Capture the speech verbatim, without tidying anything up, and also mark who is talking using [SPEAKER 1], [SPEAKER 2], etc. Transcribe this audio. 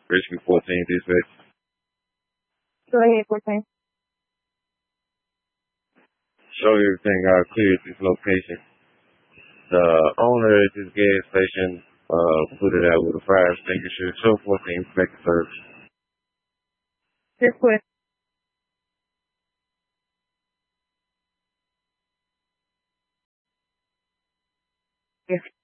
[SPEAKER 1] Rescue fourteen, dispatch.
[SPEAKER 2] Go ahead, fourteen.
[SPEAKER 1] Show everything out clear at this location. The owner at this gas station uh, put it out with a fire extinguisher. Show fourteen, back to service.
[SPEAKER 2] Just quit. Yes.